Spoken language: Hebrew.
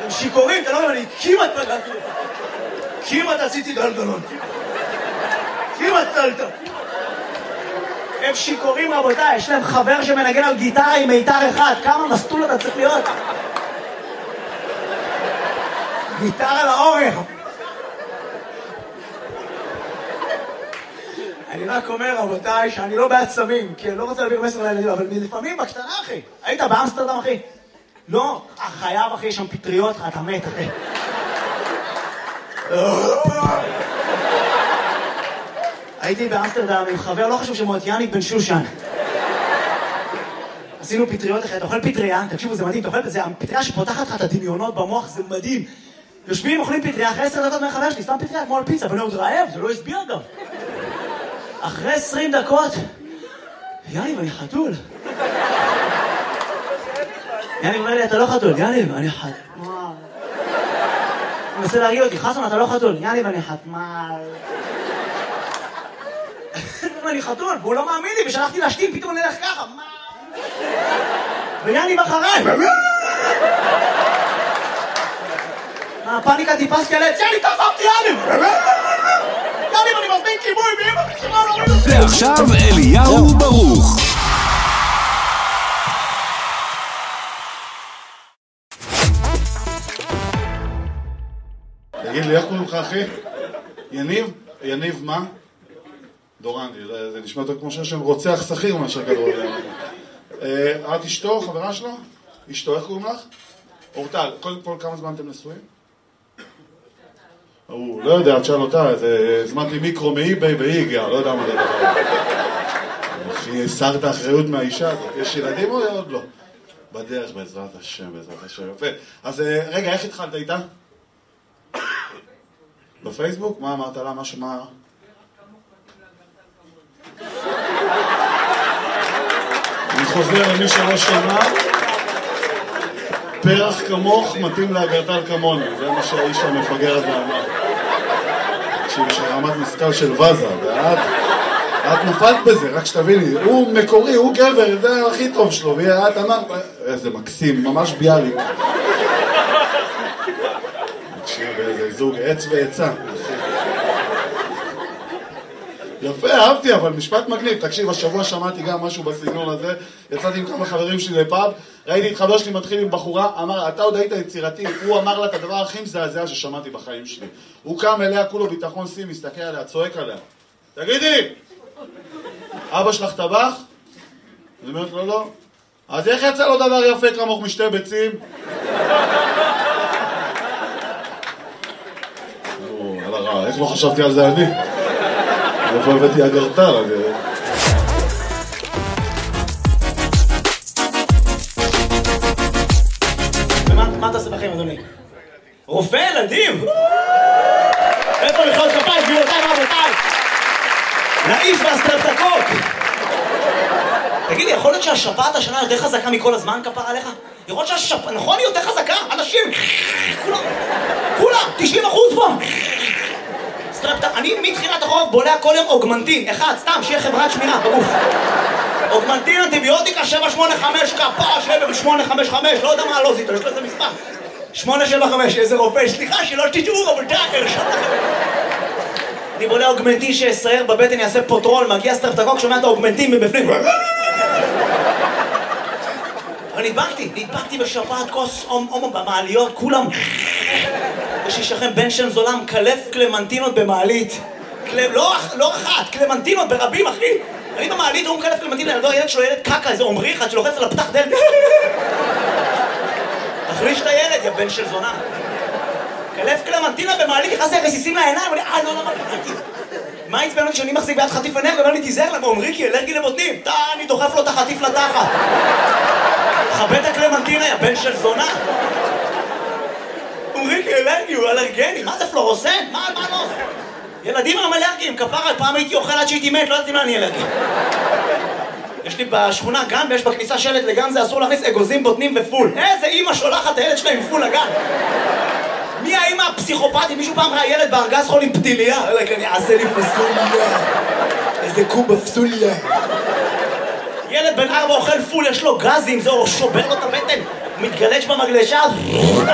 הם שיכורים, אתה לא יודע, אני כמעט פגעתי לך. כמעט עשיתי גלגלון. כמעט צלת. הם שיכורים רבותיי, יש להם חבר שמנגן על גיטרה עם מיתר אחד. כמה מסטול אתה צריך להיות? גיטרה לאורך. אני רק אומר רבותיי שאני לא בעד סמים, כי אני לא רוצה להעביר מסר לילדים, אבל לפעמים בקטנה אחי. היית באמסטרדם אחי? לא, חייב אחי, יש שם פטריות, אתה מת אחי. הייתי באמסטרדם עם חבר, לא חשוב שמות, יאניק בן שושן. עשינו פטריות אחרי, אתה אוכל פטריה, תקשיבו זה מדהים, אתה אוכל בזה, הפטריה שפותחת לך את הדמיונות במוח, זה מדהים. יושבים, אוכלים פטריה, אחרי 10 דקות מהחבר שלי, סתם פטריה כמו על פיצה, ואני עוד רעב, זה לא הסביר גם. אחרי 20 דקות, יאניב, אני חתול. יאניב אומר לי, אתה לא חתול, יאניב, אני חתול. הוא מנסה להרגיע אותי, חסון, אתה לא חתול, יאניב, אני חתמל. אני חתול, והוא לא מאמין לי, ושלחתי להשתין, פתאום נלך ככה, מה? ויאניב אחריי. הפאניקה טיפס כאלה, יאניב, תעזבתי, יאניב! יאניב, אני מזמין כיבוי, ואמא בקשימה לא רואים. ועכשיו אליהו ברוך. תגיד לי, איך קוראים לך אחי? יניב? יניב מה? דורנדי, זה נשמע יותר כמו שם רוצח שכיר מאשר גדול. את אשתו, חברה שלו? אשתו, איך קוראים לך? אורטל, קודם כל כמה זמן אתם נשואים? הוא לא יודע, תשאל אותה, הזמנתי מיקרו מאי-ביי והיא הגיעה, לא יודע מה זה דבר. אחי, הסרת האחריות מהאישה, יש ילדים או עוד לא? בדרך, בעזרת השם, בעזרת השם, יפה. אז רגע, איך התחלת איתה? בפייסבוק? מה אמרת לה? משהו מה? אני חוזר למי שלא שמע, פרח כמוך מתאים לאגרטל כמוני, זה מה שהאיש המפגר הזה אמר. יש רמת משכל של וזה, ואת נפלת בזה, רק שתביני, הוא מקורי, הוא גבר, זה הכי טוב שלו, ואת אמרת, איזה מקסים, ממש ביאליק. תקשיב, איזה זוג עץ ועצה. יפה, אהבתי, אבל משפט מגניב. תקשיב, השבוע שמעתי גם משהו בסגנון הזה, יצאתי עם כמה חברים שלי לפאב, ראיתי את חבר שלי מתחיל עם בחורה, אמר, אתה עוד היית יצירתי, הוא אמר לה את הדבר הכי מזעזע ששמעתי בחיים שלי. הוא קם אליה, כולו ביטחון סי, מסתכל עליה, צועק עליה. תגידי, אבא שלך טבח? אני אומרת לו, לא. אז איך יצא לו דבר יפה כמוך משתי ביצים? על הרע, איך לא חשבתי על זה אני? איפה הבאתי אגרטל? מה אתה עושה בחיים, אדוני? רופא ילדים? איפה מחיאות כפיים, גבירותיי ורבותיי? לאיש והסטרפטקוק! תגיד לי, יכול להיות שהשפעת השנה יותר חזקה מכל הזמן כפר עליך? יכול להיות שהשפעת, נכון, היא יותר חזקה? אנשים, כולם, 90% פה! אני מתחילת החורף בולע כל יום אוגמנטין, אחד, סתם, שיהיה חברת שמירה בגוף. אוגמנטין, אנטיביוטיקה, 785, כפרה, 755, לא יודע מה לא זיתו, יש לזה מספר. 875, איזה רופא, סליחה שלא תשאו, אבל תאקר, אני בולע אוגמנטין שישראל בבטן יעשה פוטרול, מגיע סטרפטקוק, שומע את האוגמנטין מבפנים. אבל נדבקתי בשפעת כוס הומו במעליות, כולם. יש לכם בן שם זולם, קלף קלמנטינות במעלית. לא אחת, קלמנטינות ברבים, אחי. אני במעלית, הוא מקלף קלמנטינות, ילד שלו ילד קקה, איזה עומרי אחד שלוחץ על הפתח דלת. תחליש את הילד, יא בן של זונה. קלף קלמנטינה במעלית, נכנס לי רסיסים לעיניים, לא, למה קלמנטין? מה עצבן אותי שאני מחזיק ביד חטיף אנרגיה, ואומר לי תיזהר למה, עומרי כי אלרגי לבוטנים. אני דוחף לו את החטיף לתחת. חבט הקלמנטינה, יא בן של זונה. אומרים אלרגי, הוא אלרגני, מה זה פלורוסנט? מה לא? ילדים הם אלרגיים, כפרה, פעם הייתי אוכל עד שהייתי מת, לא יודעת אם אני אלרגי. יש לי בשכונה גן ויש בכניסה שלט לגן זה אסור להכניס אגוזים, בוטנים ופול. איזה אימא שולחת את הילד שלה עם פול לגן? מי האימא הפסיכופתית? מישהו פעם ראה ילד בארגז חול עם פתיליה? אני אעשה לי פסוליה. איזה קוב בפסוליה. ילד בן 4 אוכל פול, יש לו גזים, זה שובר לו את הבטן. מתגלש במגלשה.